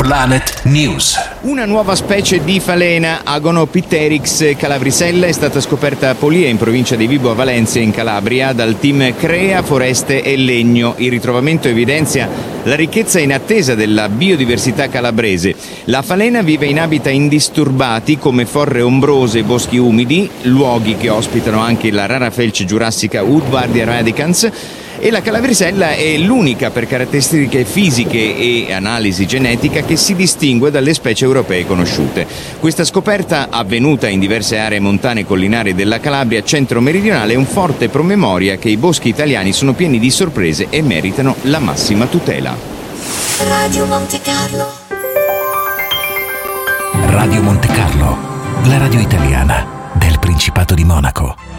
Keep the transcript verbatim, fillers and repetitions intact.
Planet News. Una nuova specie di falena, Agonopteryx calabrisella, è stata scoperta a Polia, in provincia di Vibo a Valencia, in Calabria, dal team Crea Foreste e Legno. Il ritrovamento evidenzia la ricchezza inattesa della biodiversità calabrese. La falena vive in habitat indisturbati come forre ombrose e boschi umidi, luoghi che ospitano anche la rara felce giurassica Woodwardia radicans, e la calabrisella è l'unica per caratteristiche fisiche e analisi genetica che si distingue dalle specie europee conosciute. Questa scoperta, avvenuta in diverse aree montane e collinari della Calabria centro-meridionale, è un forte promemoria che i boschi italiani sono pieni di sorprese e meritano la massima tutela. Radio Monte Carlo. Radio Monte Carlo, la radio italiana del Principato di Monaco.